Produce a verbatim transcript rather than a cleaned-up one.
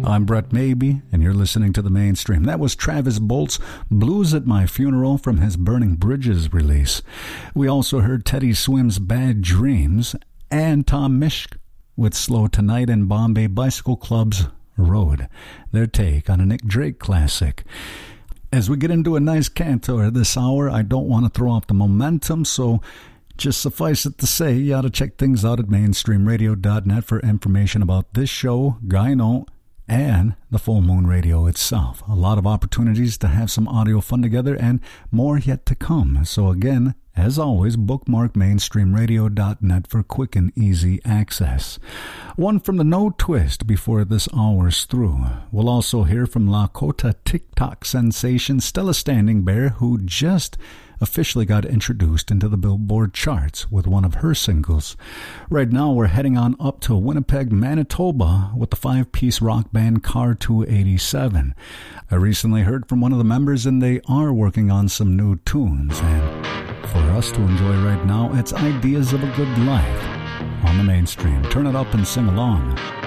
I'm Brett Maybe, and you're listening to The Mainstream. That was Travis Bolt's Blues at My Funeral from his Burning Bridges release. We also heard Teddy Swim's Bad Dreams and Tom Misch with Slow Tonight and Bombay Bicycle Club's Road, their take on a Nick Drake classic. As we get into a nice canto this hour, I don't want to throw off the momentum, so just suffice it to say, you ought to check things out at mainstream radio dot net for information about this show, Gyno, and the Full Moon Radio itself. A lot of opportunities to have some audio fun together and more yet to come. So again, as always, bookmark mainstream radio dot net for quick and easy access. One from the No Twist before this hour's through. We'll also hear from Lakota TikTok sensation Stella Standing Bear, who just officially got introduced into the Billboard charts with one of her singles. Right now, we're heading on up to Winnipeg, Manitoba with the five-piece rock band Car two eighty-seven. I recently heard from one of the members, and they are working on some new tunes. And for us to enjoy right now, it's Ideas of a Good Life on the Mainstream. Turn it up and sing along.